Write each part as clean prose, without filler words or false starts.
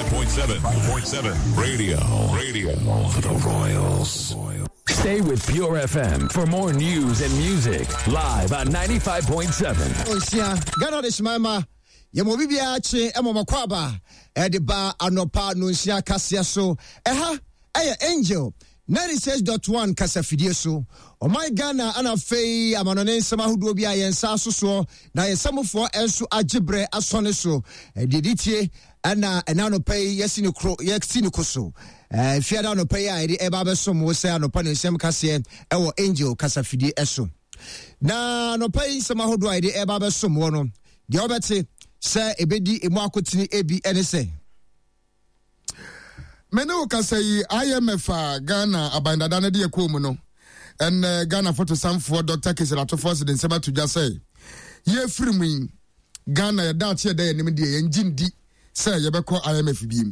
95.7 Radio for the Royals. Stay with Pure FM for more news and music live at 95.7. Ghana de Shimama, Yamobibia Che, Emma Kwaba, Ediba, Anopa, Nunsia, Cassiaso, Angel. 96.1 Kasafidieso. O my Ghana anafei amanone sama hudu obi ayensa soso na yesamfo enso agibre asoneso diditie ana enano pay yesini kro yesini koso fiada no pay a ede eba besom wo se anopa no nsem kase ewo Angel Kasafidie eso na no pay sama hudu ede eba besom wo no de obete se ebedi emu akotini ebi ene se Meno kasai IMF Ghana abandada na de ekomu no and Ghana photo sam for Dr. Kiselato force den seba to just say ye free me Ghana da che da enim de engine di say ye beko IMF bi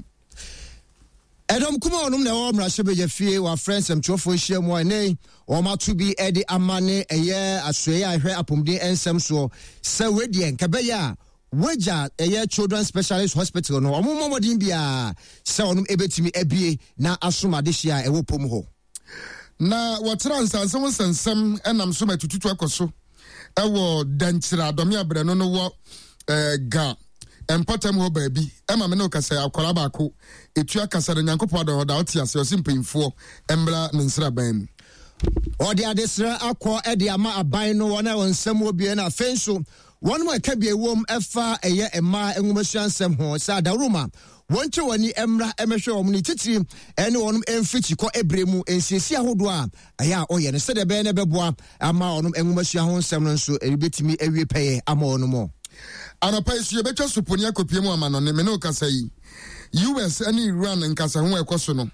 Edom kuma onum na wo mra hye be fie wa friends am trofo hye mo ene o ma to bi edi amane eye asoye ahwe apomden ensem so se wedi en kabeya Waja eye children specialist hospital no omomodin bia se onum ebetimi ebie na asoma de hia ewo pom ho na watransa nsem enam so matututu akoso ewo danchira adomi abre no no wo ga empotem ho baabi ema me no kasa akwara baako etu akasa de nyankopo da da otiase osimpinfo embra nsra ban odi adesra akọ edi ama aban no wona wonsem obie na fenso one more kabie wom efa eye ema enwumasuansem ho sa daruma wonche wani emra emehwe wom ni titiri ene wonum emfichi ko ebremu ensiesi ahodo a aya oye ne sede be ne beboa ama wonum enwumasua ho nsem no nso ebetimi ewie peye ama wonum anopa isu ebetwa suponi akopiemu amanone me no kasa yi US and Iran and Kasahu Ekosono,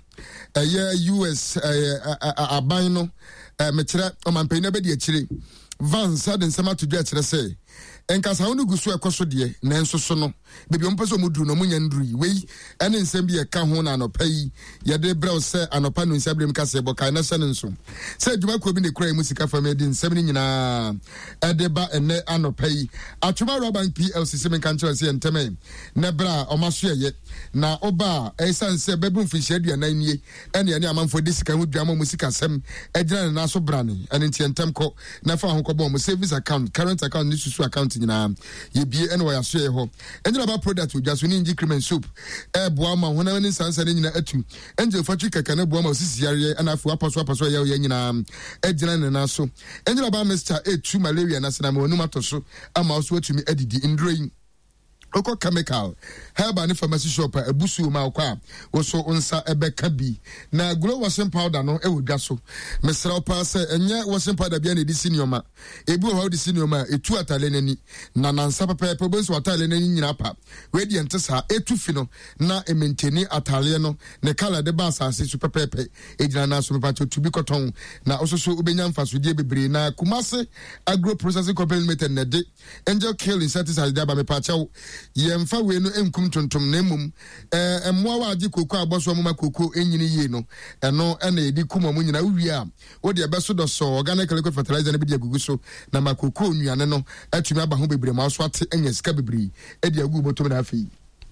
US aban no, metre o man pay nobody chiri. Van said and sama to get say. En Kasahu gusu ekoso de, nanso sono. Baby umpeso mudu no munyandri, we, and in Sambia Kahona no pay, Yade Brow say an opano in Sabrim Casebo, Kana Sanenso. Said you could be the cray musica for me in 7 in Adeba and ne ano pay. Atuma Roban PLC 7 countries and Teme, Nebra or Masia yet. Na oba esan se bebun fish edu 9 ye ene ene amanfo disika hu duamo musika sem edina na so brane ene ntientem ko na fa ho ko bo mo savings account current account ni susu account nyina ye bie ene wa yaso ye ho enjira ba product we just ni increment soup boa ma ho na ni sansa ni nyina atu enje fatwi kaka na boa ma osisi yare ana afu apaso ye nyina edina ne na so enjira ba Mr. A2 malaria na sena ma onuma to so ama oso atumi adidi indroin Oko chemical herba ni pharmacy shop ebusu ma kwa woso onsa ebeka bi na glow washing powder no ewudwa so mesra pa se enye washing powder bia na di senior ebu ho di senior etu atale nani na nansa papa bonso atale nani nyina pa we di entesa etu fi no na maintain atale no ne color de ba asase su pepepe ejina na so mepa to bi cotton na ososo ubenya mfaso die bebre na Kumasi Agro Processing Company Limited na de Angel Kill insecticide da ba mepa chawo yemfa we no enkum tontom na mum emmoa wa agi koko aboso mama koko enyini yi no eno na edi kuma mu nyina wi a wo de beso do so organic liquid fertilizer na bi de agugu so na makoko nuane no atumi aba ho bebre ma so ate enya sika bebre edi agu botom na afi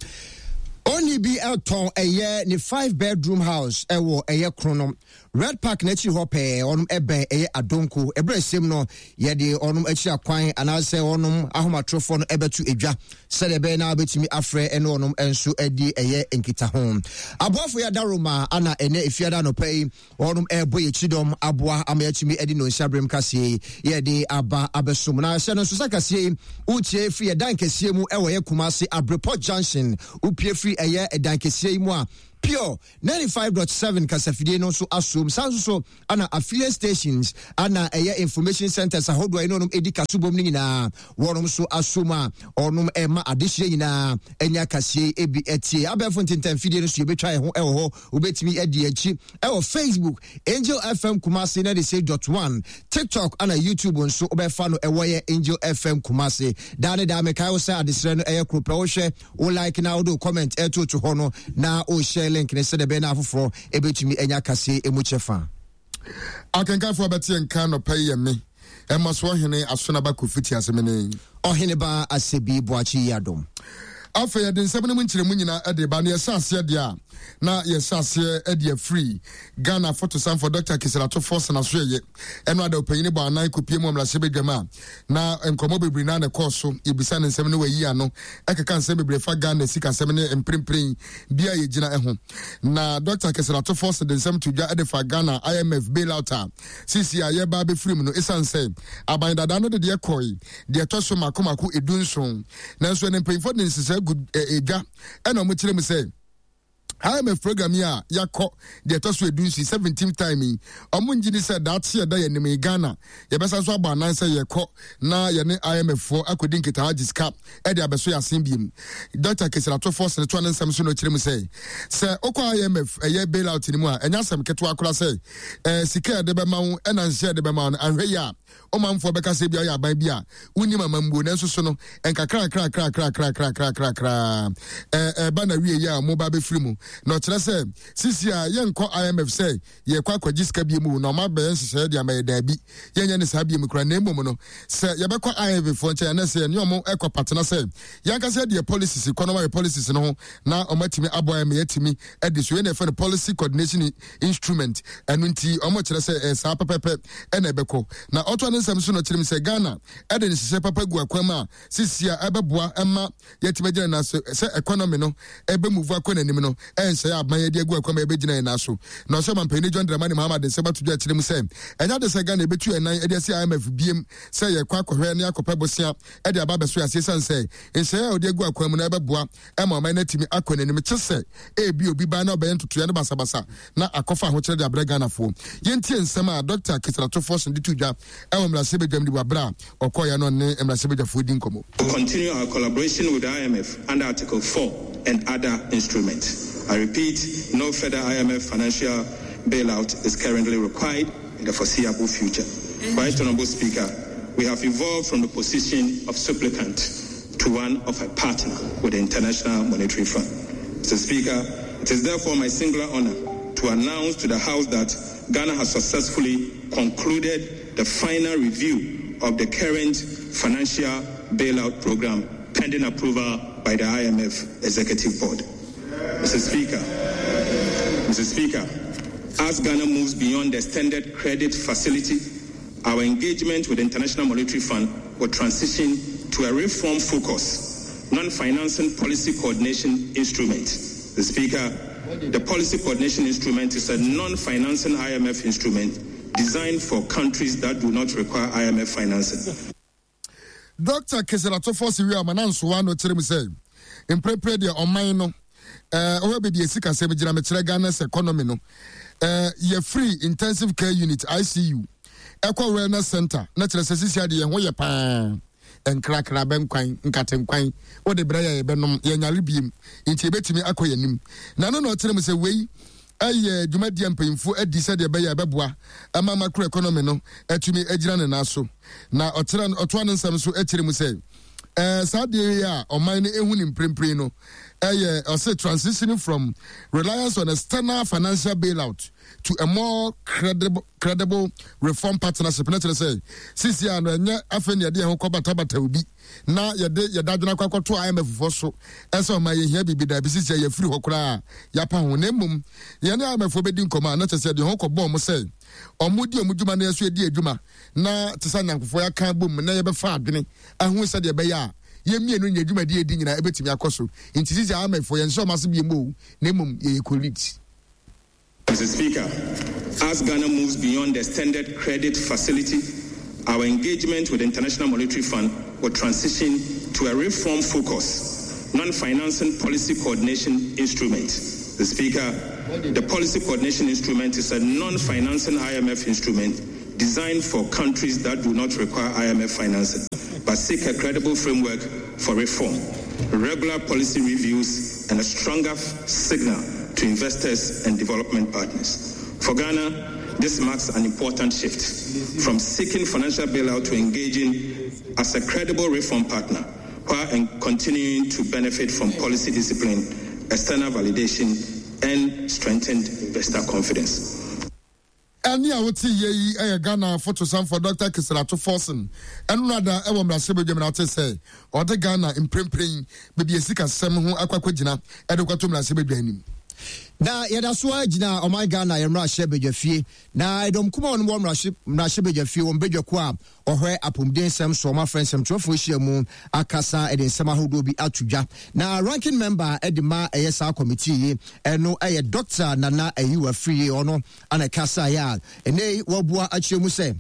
Only be Elton a ni 5-bedroom house ewo eye kronom Red Park na chi hope onum ebe eye adonko ebresem no ye de onum achi akwan anase onum ahomatrofo no ebetu edwa sede be na betimi afre ene onum enso edi eye enkita ho aboafo ya daroma ana ene efiada no pay onum ebo ye chidom aboa amayachimi edi no nsabrem kase ye de aba abesom na se no so sakase utie free dankese mu ewo ye Kumasi Abreport Junction upie free eye dankese mu a Pure 95.7 Kasafidie no so assume so ana affiliate stations ana information centers ahodo ino nom edi kasubom ni nyina wonom so asuma onum ema adehye nyina enya kasie ebi etie abefo ntentamfidie no so yebetwa ho ewo obetimi edi achi ewo Facebook Angel FM Kumasi na de say .1 TikTok ana YouTube nso obefa no ewo ye Angel FM Kumasi dane da mekai wo say adesre no krope wo hwe wo like na wo do comment to ho no na o share link ne sede be na afoforo ebetumi enya kase emuchefa akenka fo abeti enka no paye me emaso hene asona ba kofiti asemene ohene ba asebi boachi yadom After the 7 months, at the Bania Sasia, now yes, Sasia, Edia free. Ghana photo some for Dr. Kisarato Force and Australia, and what the opinion about 9 Kupium La Sebegama. Now, and Komobi Brinana Corso, Ibisan and 7 year no, Eka Semi Brefa Ghana, Sika 7 and Prim, Bia Jina Ehon. Now, Dr. Kisarato Force and some to Jadefa Ghana, IMF bailout. CCI, Baby Freeman, Isan say, Abanda Dano de Diakoi, the Atoso Makomaku Edunson. Now, so an pay for this is a good ega, and on which let me say. IMF program here, Yako, the Atosu Edunsi, 17th timing. Omunjini said that's here, day in Ghana. Yabasa Swaba, Nansa Yako, na Yane IMF for Akudink Tajis Cap, Eddie Abasoya Simbium. Dr. Kesarato Force and the Twan Samson Chirim say, Sir Oko IMF, a year bailout in Mua, and Yasam Ketua say, Sika de Bamau, and Ansia de Bamau, and Reya, Oman for Becasabia, Babia, Unima Mambu, Nensono, and Kakra, Banner, Mobabe Frimu. No trese sisi a yenko IMF say ye kwa kwajiska bi mu no ma be nsese dia ma dabi yenya ne sabi mu kra na emu no say ye be kwa IMF fo nche na say ne omo ekwa partner say yanka say dia policies economic policies no na omatimi aboya me yatimi edi so ye for policy coordination instrument enu nti omo kire say sa pepepe ena ebeko na oto ne nsam so no kire say Ghana edi ne sese papa gu akwama sisi a ebeboa ema yatimi gina na say economy no ebe move akwa nanim no and say my dear go come ebegina na so no so man pani John Dramani Muhammad de seba to do akyerem say enya de say Ghana ebetu enan e de say IMF biem say ye kwa kohwe ne akopa bosia e de aba beso asesan say say o de go akwam na ebeboa e ma man natimi akona nim kyese e bi obi ba na obaye ntoto ne basabasa na akofa ho kyere de abra Ghana fo yentie nsem a Dr. Kisarato Force ndi tudwa e wo mra sebedwam di babra okoya no ne mra sebedwa fo di nkomo. To continue our collaboration with the IMF under Article 4 and other instruments. I repeat, no further IMF financial bailout is currently required in the foreseeable future. Right Honorable Speaker, we have evolved from the position of supplicant to one of a partner with the International Monetary Fund. Mr. Speaker, it is therefore my singular honor to announce to the House that Ghana has successfully concluded the final review of the current financial bailout program pending approval by the IMF Executive Board. Mr. Speaker, as Ghana moves beyond the extended credit facility, our engagement with the International Monetary Fund will transition to a reform-focused, non-financing policy coordination instrument. The Speaker, the policy coordination instrument is a non-financing IMF instrument designed for countries that do not require IMF financing. Dr. Kesarato Force we are mananso wa no kyerem say in prepare the omai no be esika se bejira me kyere Ghana's economy no ye free intensive care unit ICU Eco Wellness Center na kyere sisi ade ye ho ye pa enkrakra benkwan nkatenkwan wo de bra ye benom ye nyare biem nti ebetimi akoyanim na no kyerem se wei aye dwumadi mpanyimfo adi sɛ de bɛyɛ bɛboa ama macro economy no atumi agyina ne naso na ɔtoa ne nsɛm so akyerɛ mu sɛ saa de ya ɔman no ehu ne mprempren no ɛyɛ ɔsɛ transitioning from reliance on external financial bailout to a more credible reform partnership na kyerɛ sɛ sisi ano ɛnyɛ afɛ ne yɛde yɛn ho kɔbatabata obi na yɛde adwena kwakɔto IMF fo so ɛsɛ ɔma yɛhia bibi da bi sisi yɛfiri hɔ koraa yɛapa ho na mmom yɛne IMF fo bɛdi nkɔmɔ a na kyerɛ sɛ de ho kɔbɔ mo sɛ ɔmo di ɔmo dwuma na yɛso yɛdi adwuma na te sɛ nyankofo yɛaka bom na yɛbɛfa adwene ahu sɛ deɛ ɛbɛyɛ a yɛmmienu nyɛ adwuma de yɛdi nyinaa ɛbɛtumi akɔ so nti sisi IMF fo yɛnsɛ ɔma se biemu na mmom yɛyɛ colleagues. Mr. Speaker, as Ghana moves beyond the extended credit facility, our engagement with the International Monetary Fund will transition to a reform-focused, non-financing policy coordination instrument. The Speaker, the policy coordination instrument is a non-financing IMF instrument designed for countries that do not require IMF financing, but seek a credible framework for reform, regular policy reviews, and a stronger signal to investors and development partners. For Ghana, this marks an important shift from seeking financial bailout to engaging as a credible reform partner while continuing to benefit from policy discipline, external validation, and strengthened investor confidence. Any I would see ye Ghana photo sam for Dr. Kisarato Forsen. And rather, I want to say, or the Ghana in praying, maybe a sick as some who aquaquina, educatum Sibenim. Na yada so agina o my Ghana yemra hye fie na edom kuma on mo mra fie on bedwako a ohwe apomden sem so ma friends sem trofo hye mu akasa eden sem ahodo bi atudwa na ranking member edema ESA committee eno Dr. Nana Ayiwa Free ono ana kasa ya ene wabua achiemu se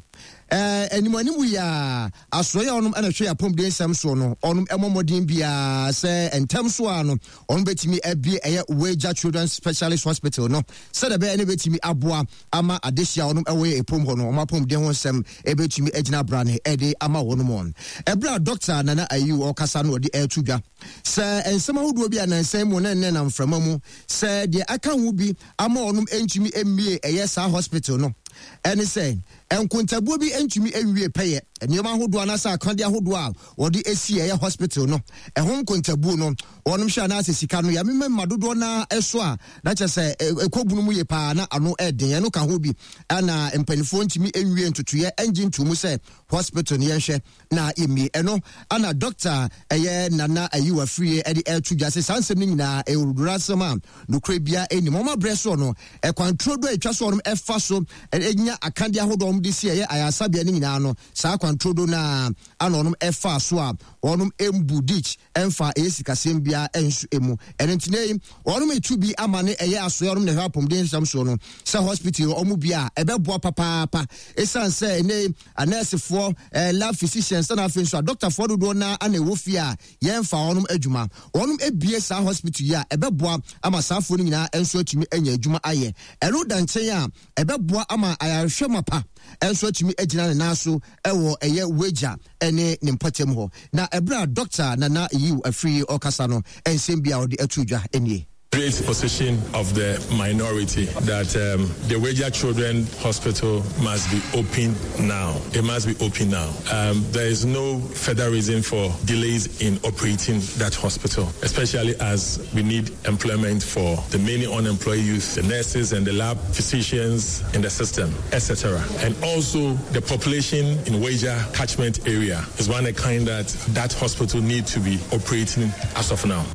animu ya asoya onum ana hwe apomden sem so no onum emomodin bia se entem so ano onum betimi abi Weja Children's Specialist Hospital no said the be any betimi aboa ama adehia onum ewe epom ho no omapomden ho sem ebetimi agina brane ede ama wonum on ebra Dr. Nana Ayiwa okasa no odi etudwa se ensem ahodo bi anansem mu na nne na mframa mu se de aka hu bi ama onum entimi emie sa hospital no ene say enkuntabuo bi entumi enwie peye eniyoma hodo anasa akande ahodo a wodi esi hospital no ehom kuntabuo no wonum hwa na asesika no ya memma dodo na eso a na chese ekobunu mu ye pa na ano eden no ka ho bi ana empanifo ntumi enwie ntotoye engine tumu se hospital ne yenhwe na emi eno ana doctor Nana Ayiwa Free edi etudwa se sansem nyina ewudura sema no krebia eni mama breso no control do etwa so onum efa so enya akande ahodo this year ayasabia ni nyina no saa kwantrodo na anonom efa so a onum embu ditch emfa esikasem bia ensu emu enentine onum etubi amane asoya onum ne hapom den samso no sa hospital omu bia ebeboa papa esanse ne anesefo lab physicians na afenso doctor for do na anewofia yemfa onum adwuma onum ebie sa hospital ya ebeboa ama saafo ni nyina enso atumi anya adwuma aye ero danchen a ebeboa ama ayahwe mapa enso atumi agina ne naso ewo Weja ene ne mpatem ho na ebra Dr. Nana Ayiwa Free okasa no ensem bia odi atudwa enie great position of the minority that the Weja Children Hospital must be open now. It must be open now. There is no further reason for delays in operating that hospital, especially as we need employment for the many unemployed youth, the nurses and the lab physicians in the system, etc. And also the population in Weja catchment area is one of kind that hospital needs to be operating as of now.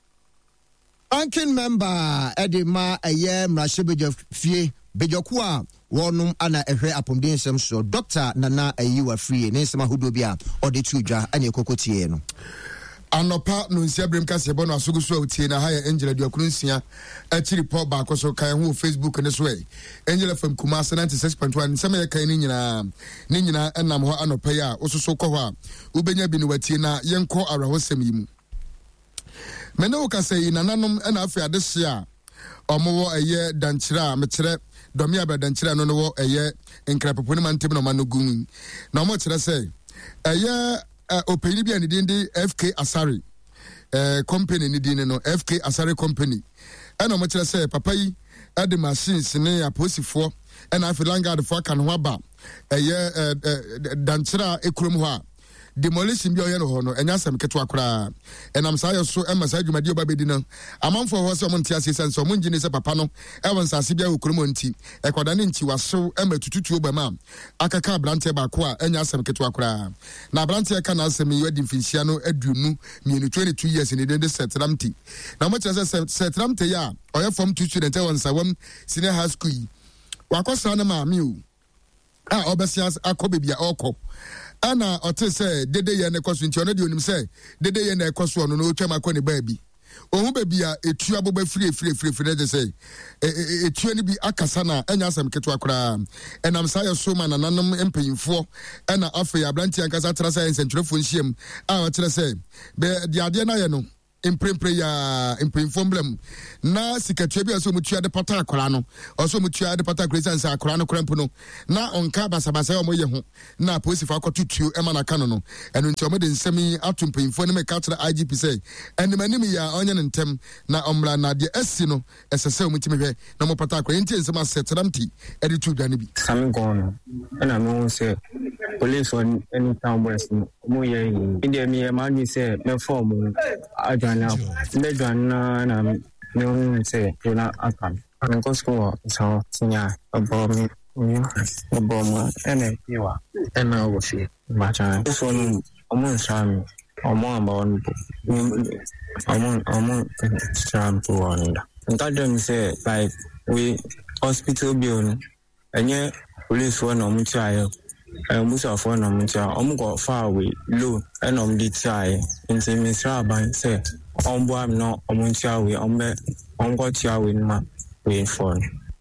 Ranking member Edema Mrashebeja Fie Bejokua wonum ana ehwe apomden sem so Dr. Nana Ayiwa Free ne nsema hodo bia ode tudwa ane kokotie no Anopa no nsia brem kase bo no asoguso awtie na ha ya Angela Duakunsia achiri po ba ko so kan ho Facebook ne so Angela fam Kumasi 96.1 nsema ye kan ni nyina enam ho anopa ya ososo ko ho a ubenya bi ni watie na yenko arahosem yimu mene wo kase nananom na afi adehye a omowo danchira mekire domi abadanchira no wo nkrapopo ni mantem no manogun na omo kire se openi bia ni dinde FK Asari company ni dinde no FK Asari company na omo kire se papa yi ade machines ne aposifo na afi langard fo aka no aba danchira ekurum ho a demolition bi oye no ho no enya sam keto akora enam sa yeso emasa adwumadi obabedi no amanfo ho se omontia sese so monjini se papa no ewon sase bia okromo nti ekoda ne nti waso ematututu obama akaka brante ba ko a enya sam keto akora na brante ka na asem yedi mfinsia no aduonu mienu 22 years ni de setramti na mo chese setramti ya oye form 2 student ewon sawam senior high school wakosa na maami o obesias akobebia okọ ana ote say dede ye na kwaso nti ono de onim say dede ye na kwaso ono no twam akọ ne baabi ohun baabi a etu aboba firi de say etu ani bi akasa na anya asam keto akora enam sa yeso ma nananom empanyimfo ana afa ya branti ankasa tra science ntwerefo nhiem a o kire say be de ade na ye no imprempre ya impremfomblem na sikatue bi aso mutua de pata akora no aso mutua de pata akora sansa akora no krampo no na onka basabasa o moye ho na polisi fa akotutuo ema na kano no eno nti o me de nsemi atumpemfo ne me ka kira IGP say enemanim ya onye ntem na omra na de asi no esese o mutime hwe na mo pata akora nti nsema setramti edi tu dane bi sami gono na me say police on any town boys mo ye inde mi e manu say me form na me say na akam and go school so sinya about me Obama, and you are, and I will see. But this one, almost I'm about I'm trying to one. And that them say, like, we hospital bill, and yet police one on child. And most of one on child, got far away, low, and the child, and say, Miss Rabbi, say, board no, child, we got child in my way for.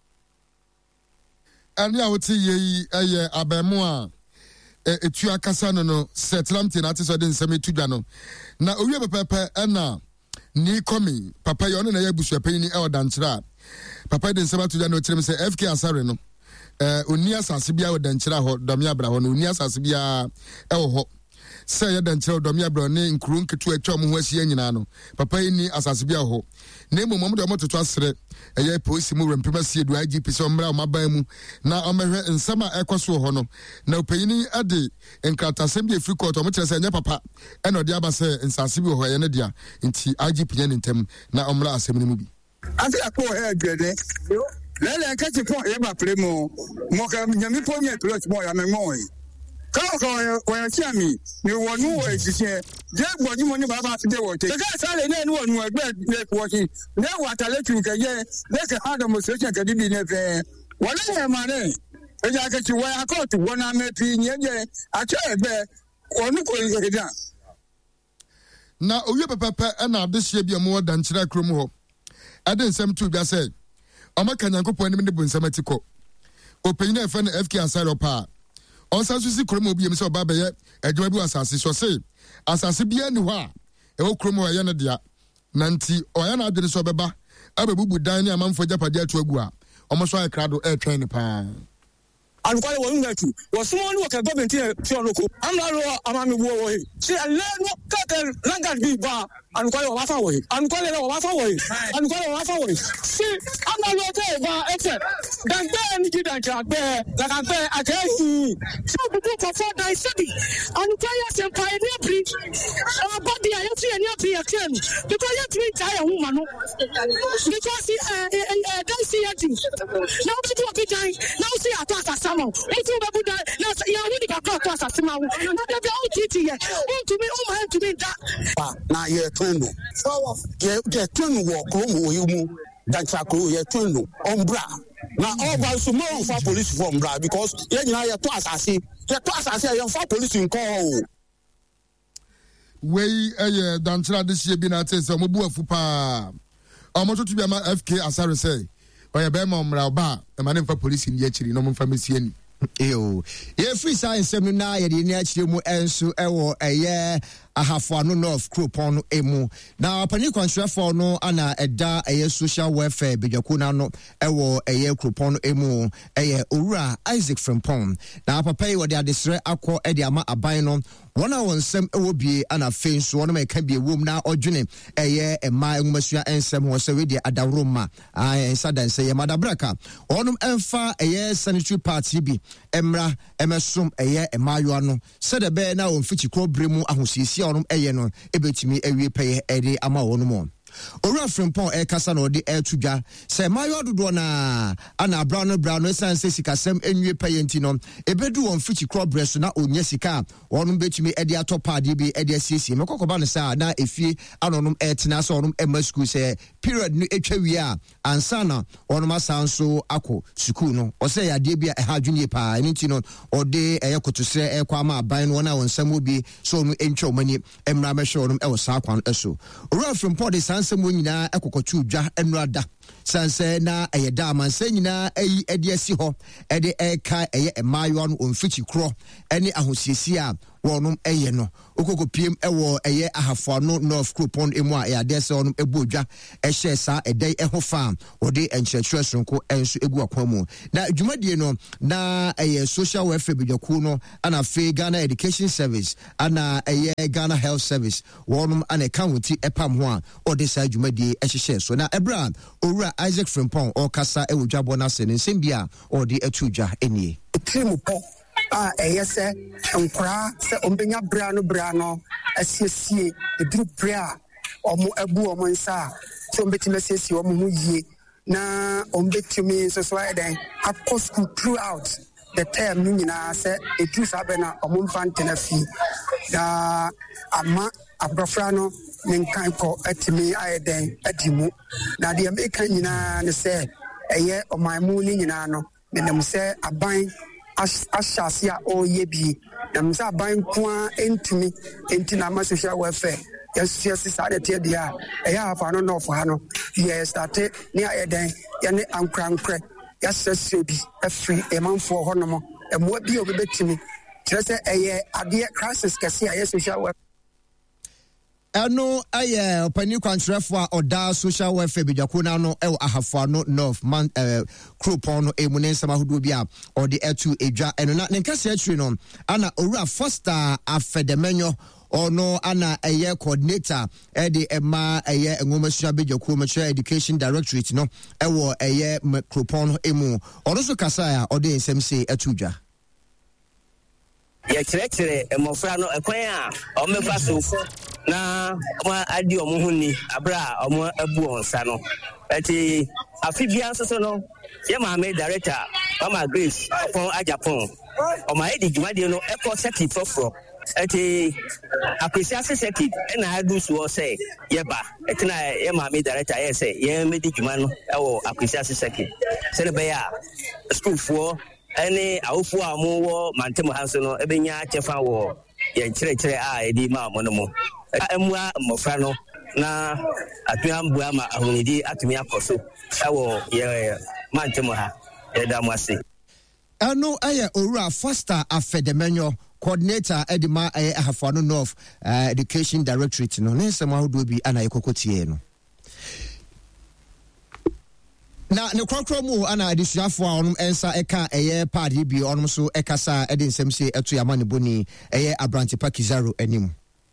And ya wote ye abemu a etu akasa no setlamti na atiso de nsem etudwa no na owie pepepe na ni komi papa yo no na ya busu panyi e odanchira papa de nsem atudwa no kirem se FK Asare no oni asase bia odanchira ho domi abra ho no oni asase bia e wo ho se ya danchira domi abra ne nkuru nketu atwa mo ho asie nyina no papa ni asase bia ho na emom de mo toto asere eye polisi mu rempema sie do IGP so mra maban mu na omehwe nsama ekoso ho no na opanyini ade enkratasem bi free court o mo kire se nya papa e no de abase nsase bi ho ye ne dia nti IGP nya ntem na omra asem ni mu bi ati akọ he adwede lele ka ti pon e ba premo mo ka nyami pon ye plot mo ya me mo yi ko ya chiami ni wonu wo ejise je gboju mo ni baba ti de wo te ka sale ne ni wonu egbe le ko ki ne wa tale tu ke ye le ka ha demonstration ke di bi ne fe wala e ma ne e ja ke ti wa akọ tu wona me pi nye je acho egbe wonu ko ye da na owie pepepe na adehye bi mo da nkyira krom ho ade nsem tu bia se amaka nyankopon ni me bu nsem atiko opanyina efe na FK Asare pa onsa susi kromo bi yemse oba beye adwuma bi asase so se asase bia ni ho a e wo kromo ye ne dia nanti oya na adwene so beba abebubu dan ni amanfo japade atu agu a omoso akrado e twen ni pa and kwale wo ngatu wo sumo ni wo ka government ti onoko amla ro amami wo he se le no ka langan bi ba and kwale wo fa wo he and kwale wo fa wo he and kwale wo fa wo he si amla ro te ba except dan be ni gidan ka be la ka be akesi so bu ko for dai sabi and kwale se pa ni pri body ayo ti eni pri akem because you treat tire woman no because dan see you now people be dying now see attack no eti o babu da na ya wudi ka to asase ma wo na da be o titi ye o to me o ma to me da na ye twendo ye twendo wo ko mo yimu dan chakro ye twendo ombra na all by so more for police from bra because ye nyina ye to asase ye for police nko o we dan chira de sie bi na tese mo bu afu pa omo to bi ama FK Asare say oya be ma omra oba e ma ne mfa police ni akiri no mfa mesie ni Eyo ye free science no na ye de ni akire mu enso ewo eye ahafo ano north kropon no emu na apani kwanhwefo no ana eda eye social welfare bedwakuna no ewo eye kropon no emu eye owura Isaac Frimpong na papa yi wo de adesre akọ e de ama aban no wona wonsem ewo bie ana fe nso wona meka bie wom na odwene eye ema enwumasua ensem ho se we de adavroma ensa danse ye madabraka onum emfa eye sanitary party bi emra emesom eye emayo no se de be na wonfichi kro bremu ahosiesie onum eye no ebetimi awie peye ede ama onum Ora Frimpong kasa na odi etudwa se mayo dodo na ana brano sanse sikasem enwie payenti no ebedu won fichi crop breast na onye sika wonum betumi edi atopade bi edi asiesie mekokoba ne sa na efie anonom etena so onum ema school se period no etwa wi a ansa na onum asanso akọ school no o se ya de bia ha dwunie pa enti no ode eyekotose ekwa ma aban no na wonsam obi so onu entwa omani emra mehwe onum ewo sa kwan eso Ora Frimpong de sanse mo nyina ekokotu dwa enrada sanse na eyeda amanse nyina eyi ede asi ho ede eka eye emayo no onfichi kro ene ahosiesi a wonum eye no okokopiem ewo eye ahafo no north kropon emu a ya de se onum ebodwa ehye sa edai eho farm ode enchechre sonko enso egu akwamu na dwumadie no na eye social welfare bedwaku no ana fe Ghana Education Service ana eye Ghana Health Service wonum ana county epam ho a ode sa dwumadie ehye so na ebra owura Isaac Frimpong okasa ewudwabo na se nsembia ode atudwa enie trimupo eyese nkra se ombenya brano asiesie edru bra omo ebu omo nsa so mbeti mesiesie omo hu yie na ombetumi so so ayden akọ school throughout the term no nyina say edu sabe na omumfa ntena fi da ama abrafra no nenkan ko atimi ayden adimu na de America nyina ne say eye omanmu ni nyina no nem say aban ashase a oye bi nem say aban kwa entumi entina ma social welfare yes sade tie dia eya afa no no for ha no yes start ni ayden ya ne ankrankre ya sese bi afri emanfo ho no mo emwa bi obetimi kire se eye ade crisis kese a social welfare Eno aye opani kwantrefo a oda social welfare bidwakona no e ahafo no north man kropon no emune nsama hodo bi a ode etu edwa eno na nkase atri no ana owura Foster Afedemenyo ono ana eye coordinator de ema eye enwomasua bidwako mature education directorate no ewo eye kropon no emu ono so kasa a ode nsem se atudwa ya chere emofra no ekwan a omefa so na ma adi omo huni abra omo abu onsa no ati afibia so no ye ma me director mama Grace upon Ajapon o ma edi dwumade no eko circuit foforo ati akwesi circuit na adu so say ye ba ati na ye ma me director ye say ye me di dwuma no e wo akwesi circuit se ne be ya school for any awfo amu mantemu hanso no ebenya chefa wo ye kire a edi ma mo no mo amua mofra no na atuambu ama ahunidi atumi akoso awo ye mantemu ha ye da mwase eno aye owura Foster Afedemenyo coordinator edima ahafano north education directorate no nsem ahodo bi ana yekokotie no na ne kwakro mu ana adisuafo a onum ensa eka eye party bi onum so ekasa ede nsem se eto yama ne boni eye Abrante Pakizaro anim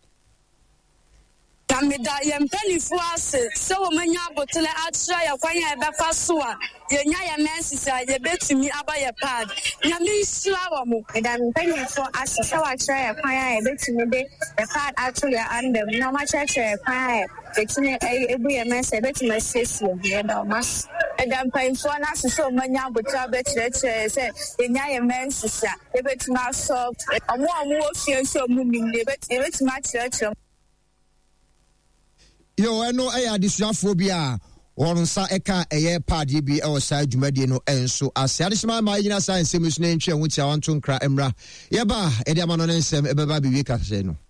Kamida yempelifo ase se wo manya botele atra ya kwanya ebefa so a yenya ye mensis a ye betumi aba ye pad nya me sira wo mo da mpelifo ase se wa atra ya kwanya ebetumi de the pad atra ya andem na ma cheche kwanya betumi ebu ye mensis ebetumi sesi ye da mas da mpelifo na ase se wo manya botele betre se yenya ye mensis a ebetumi aso omo wo fie so mu nim de ebetumi atra yo eno aya adisuafo bi a wonsa eka eye party bi e wosa dwumade no enso ase adesema ma yina science mus na ntwe nwutia wanto nkra emra yeba ede amano nsem ebeba bi wi ka se no